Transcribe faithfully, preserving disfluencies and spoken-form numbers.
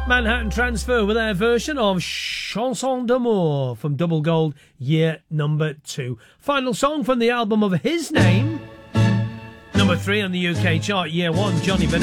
Manhattan Transfer with their version of Chanson d'amour from Double Gold, year number two. Final song from the album of his name, number three on the U K chart, year one, Johnny Vanessa.